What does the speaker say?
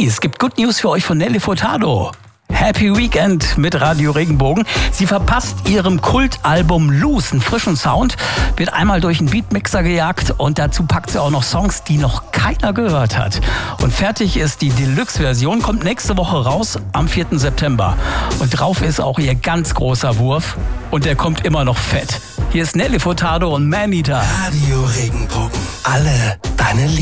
Hey, es gibt Good News für euch von Nelly Furtado. Happy Weekend mit Radio Regenbogen. Sie verpasst ihrem Kultalbum Loose einen frischen Sound, wird einmal durch einen Beatmixer gejagt und dazu packt sie auch noch Songs, die noch keiner gehört hat. Und fertig ist die Deluxe-Version, kommt nächste Woche raus am 4. September. Und drauf ist auch ihr ganz großer Wurf und der kommt immer noch fett. Hier ist Nelly Furtado und Maneater. Radio Regenbogen. Alle deine Liebe.